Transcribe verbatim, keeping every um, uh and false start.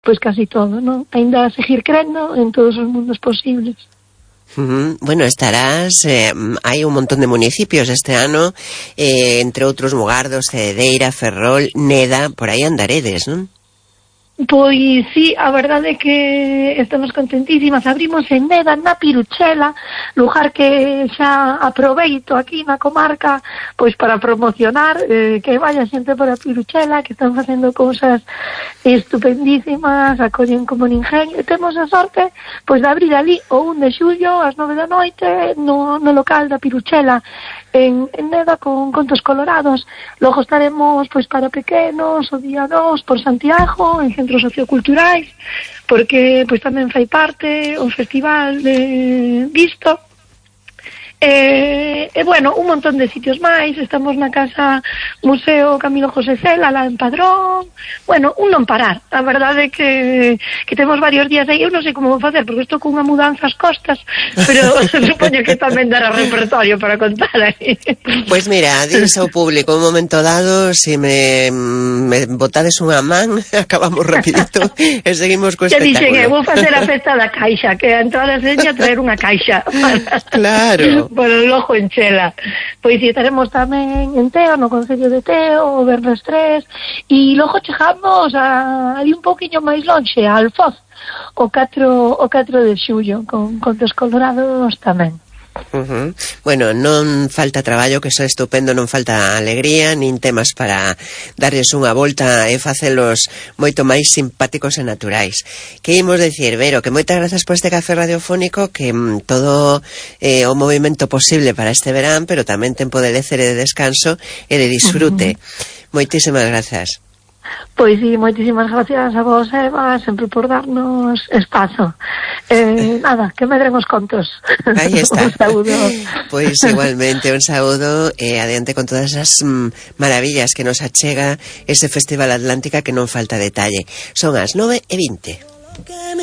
pois casi todo, non? Ainda a seguir crendo en todos os mundos posibles. Uh-huh. Bueno, estarás, eh, hai un montón de municipios este ano, eh, entre outros Mugardos, Cedeira, Ferrol, Neda, por aí andaredes, non? Pois sí, a verdade é que estamos contentísimas. Abrimos en Neda, na Piruchela, lugar que xa aproveito aquí na comarca, pois para promocionar eh, que vaya xente por a Piruchela, que están facendo cousas estupendísimas, acollen como ninguén, e temos a sorte pois de abrir ali o un de xullo ás nove da noite no, no local da Piruchela en, en Neda con contos colorados. Logo estaremos pois para pequenos o día dos por Santiago, en centros socioculturais, porque pois tamén fai parte o festival de Visto. E, e bueno, un montón de sitios máis. Estamos na Casa Museo Camilo José Cela, lá en Padrón. Bueno, un non parar. A verdade é que, que temos varios días aí. Eu non sei como vou facer, porque estou con unha mudanza ás costas, pero supoño que tamén dará repertorio para contar aí. Pois mira, diles ao público un momento dado, se me, me botades unha man, acabamos rapidito e seguimos co espectáculo. Te dixen, eu vou facer a festa da caixa, que a entrada seña traer unha caixa. Claro. Por el ojo en Chela. Pois si estaremos tamén en Teo, no Concello de Teo, o Vernes tres, e logo chegamos a, ali un poquinho máis lonxe, a Alfoz, o catro de xullo, con contos colorados tamén. Uh-huh. Bueno, non falta traballo, que iso é estupendo, non falta alegría, nin temas para darles unha volta e facelos moito máis simpáticos e naturais. Que imos decir, Vero, que moitas grazas por este café radiofónico, que mm, todo eh, o movimento posible para este verán, pero tamén tempo de lecer e de descanso e de disfrute. Uh-huh. Moitísimas grazas. Pois sí, moitísimas gracias a vos, Eva, sempre por darnos espazo. Eh, nada, que medren os contos. Aí está. Un saúdo. Pois igualmente, un saúdo e eh, adiante con todas as mm, maravillas que nos achega ese Festival Atlántica, que non falta detalle. Son as nove e vinte.